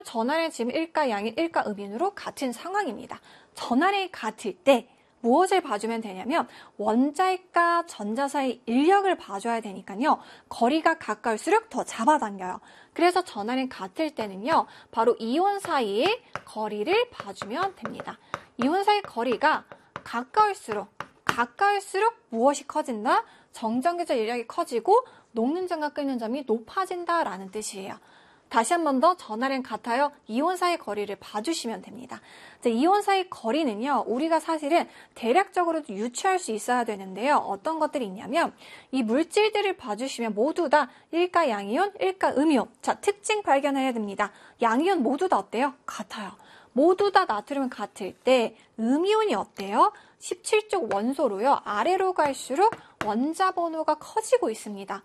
전하량이 지금 1가 양인 1가 음인으로 같은 상황입니다. 전하량이 같을 때 무엇을 봐주면 되냐면 원자핵과 전자 사이 인력을 봐줘야 되니까요. 거리가 가까울수록 더 잡아당겨요. 그래서 전하량이 같을 때는요. 바로 이온 사이의 거리를 봐주면 됩니다. 이온 사이 거리가 가까울수록 무엇이 커진다? 정전기적 인력이 커지고 녹는 점과 끓는 점이 높아진다라는 뜻이에요. 다시 한 번 더 전하량 같아요. 이온 사이 거리를 봐주시면 됩니다. 이온 사이 거리는요. 우리가 사실은 대략적으로도 유추할 수 있어야 되는데요. 어떤 것들이 있냐면 이 물질들을 봐주시면 모두 다 1가 양이온, 1가 음이온. 자, 특징 발견해야 됩니다. 양이온 모두 다 어때요? 같아요. 모두 다 나트륨은 같을 때 음이온이 어때요? 17쪽 원소로요. 아래로 갈수록 원자 번호가 커지고 있습니다.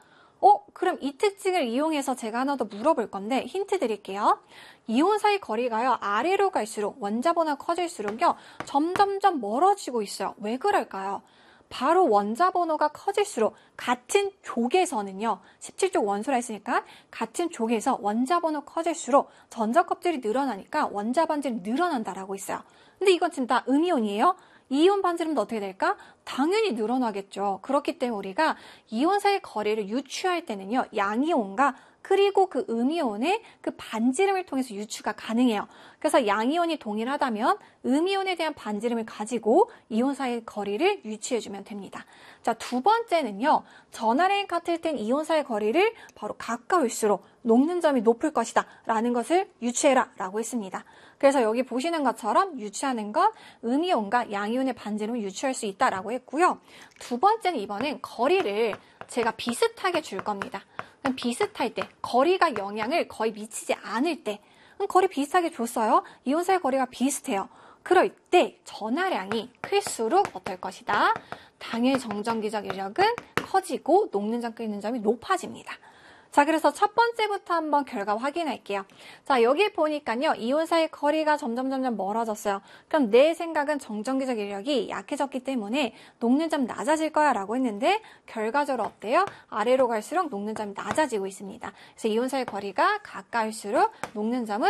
그럼 이 특징을 이용해서 제가 하나 더 물어볼 건데 힌트 드릴게요. 이온 사이 거리가요. 아래로 갈수록 원자 번호가 커질수록요. 점점점 멀어지고 있어요. 왜 그럴까요? 바로 원자 번호가 커질수록 같은 족에서는요. 17쪽 원소라 했으니까 같은 족에서 원자 번호 커질수록 전자 껍질이 늘어나니까 원자 반질이 늘어난다라고 있어요. 근데 이건 지금 다 음이온이에요. 이온 반지름도 어떻게 될까? 당연히 늘어나겠죠. 그렇기 때문에 우리가 이온 사이 거리를 유추할 때는요. 양이온과 그리고 그 음이온의 그 반지름을 통해서 유추가 가능해요. 그래서 양이온이 동일하다면 음이온에 대한 반지름을 가지고 이온 사이 거리를 유추해주면 됩니다. 자, 두 번째는요. 전하량이 같을 땐 이온 사이 거리를 바로 가까울수록 녹는 점이 높을 것이다 라는 것을 유추해라 라고 했습니다. 그래서 여기 보시는 것처럼 유추하는 건 음이온과 양이온의 반지름을 유추할 수 있다라고 했고요. 두 번째는 이번엔 거리를 제가 비슷하게 줄 겁니다. 비슷할 때, 거리가 영향을 거의 미치지 않을 때, 거리 비슷하게 줬어요. 이온 사이 거리가 비슷해요. 그럴 때 전하량이 클수록 어떨 것이다? 당일 정전기적 인력은 커지고 녹는 점 끓는 점이 높아집니다. 자, 그래서 첫 번째부터 한번 결과 확인할게요. 자, 여기 보니까요. 이온 사이 거리가 점점 멀어졌어요. 그럼 내 생각은 정전기적 인력이 약해졌기 때문에 녹는 점 낮아질 거야 라고 했는데 결과적으로 어때요? 아래로 갈수록 녹는 점이 낮아지고 있습니다. 그래서 이온 사이 거리가 가까울수록 녹는 점은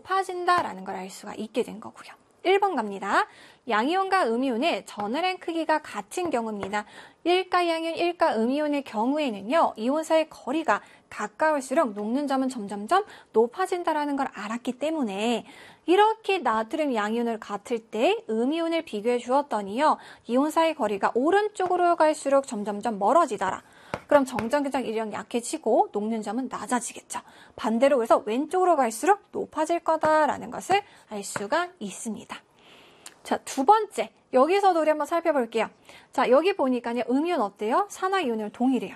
높아진다라는 걸 알 수가 있게 된 거고요. 1번 갑니다. 양이온과 음이온의 전하량 크기가 같은 경우입니다. 1가 양이온, 1가 음이온의 경우에는요. 이온 사이 거리가 가까울수록 녹는 점은 점점점 높아진다는 걸 알았기 때문에 이렇게 나트륨 양이온을 같을 때 음이온을 비교해 주었더니요. 이온 사이 거리가 오른쪽으로 갈수록 점점점 멀어지더라. 그럼 정전기적 인력이 약해지고 녹는 점은 낮아지겠죠. 반대로 그래서 왼쪽으로 갈수록 높아질 거다라는 것을 알 수가 있습니다. 자, 두 번째. 여기서도 우리 한번 살펴볼게요. 자, 여기 보니까요. 음이온 어때요? 산화이온이랑 동일해요.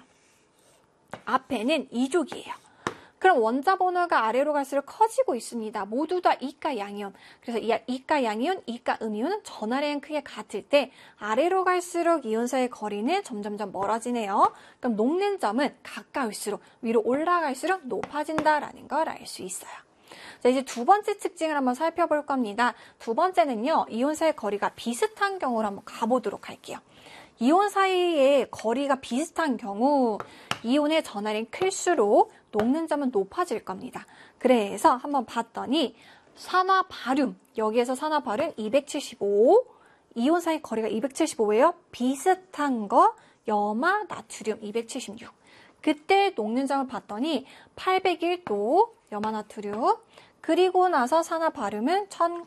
앞에는 2족이에요. 그럼 원자 번호가 아래로 갈수록 커지고 있습니다. 모두 다 이가 양이온. 그래서 이가 양이온, 이가 음이온은 전하량 크게 같을 때 아래로 갈수록 이온 사이의 거리는 점점점 멀어지네요. 그럼 녹는 점은 가까울수록 위로 올라갈수록 높아진다라는 걸 알 수 있어요. 자, 이제 두 번째 특징을 한번 살펴볼 겁니다. 두 번째는요. 이온 사이의 거리가 비슷한 경우를 한번 가보도록 할게요. 이온 사이의 거리가 비슷한 경우 이온의 전하량이 클수록 녹는 점은 높아질 겁니다. 그래서 한번 봤더니 산화바륨, 여기에서 산화바륨 275, 이온 사이 거리가 275예요. 비슷한 거 염화 나트륨 276. 그때 녹는 점을 봤더니 801도 염화 나트륨, 그리고 나서 산화바륨은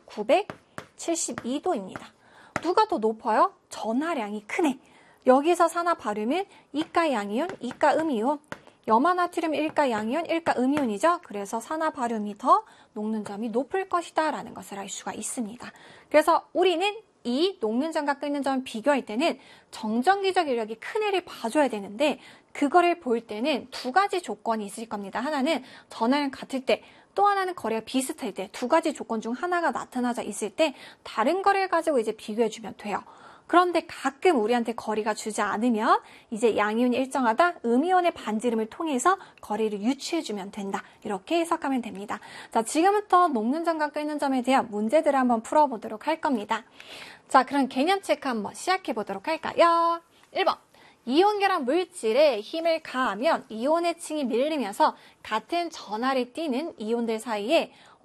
1972도입니다. 누가 더 높아요? 전하량이 크네. 여기서 산화바륨은 이가 양이온, 이가 음이온, 염화나트륨 1가 양이온, 1가 음이온이죠. 그래서 산화바륨이 더 녹는 점이 높을 것이다 라는 것을 알 수가 있습니다. 그래서 우리는 이 녹는 점과 끓는 점을 비교할 때는 정전기적 인력이 큰 애를 봐줘야 되는데 그거를 볼 때는 두 가지 조건이 있을 겁니다. 하나는 전하량 같을 때, 또 하나는 거리가 비슷할 때, 두 가지 조건 중 하나가 나타나져 있을 때 다른 거를 가지고 이제 비교해주면 돼요. 그런데 가끔 우리한테 거리가 주지 않으면 이제 양이온이 일정하다, 음이온의 반지름을 통해서 거리를 유추해주면 된다. 이렇게 해석하면 됩니다. 자, 지금부터 녹는 점과 끓는 점에 대한 문제들을 한번 풀어보도록 할 겁니다. 자, 그럼 개념 체크 한번 시작해보도록 할까요? 1번. 이온결합 물질에 힘을 가하면 이온의 층이 밀리면서 같은 전하를 띠는 이온들 사이에